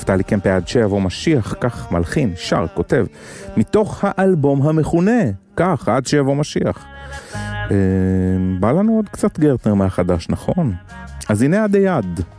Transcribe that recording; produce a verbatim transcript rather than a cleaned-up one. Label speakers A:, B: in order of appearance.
A: נפתלי קמפה עד שיבוא משיח, כך מלחין, שר, כותב, מתוך האלבום המכונה, כך, עד שיבוא משיח. בא לנו עוד קצת גרטנר מהחדש, נכון? אז הנה עד היד.